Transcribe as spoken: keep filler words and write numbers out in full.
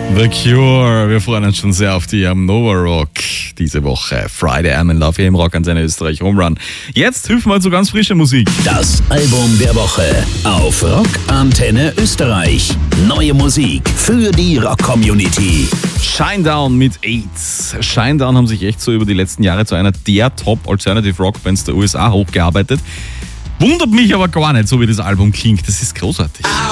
The Cure, wir freuen uns schon sehr auf die am Nova Rock diese Woche. Friday I'm in Love hier im Rock an seine Österreich Home Run. Jetzt hüpfen wir zu ganz frischer Musik. Das Album der Woche auf Rock Antenne Österreich. Neue Musik für die Rock-Community. Shinedown mit AIDS. Shinedown haben sich echt so über die letzten Jahre zu einer der Top-Alternative-Rock-Bands der U S A hochgearbeitet. Wundert mich aber gar nicht, so wie das Album klingt. Das ist großartig.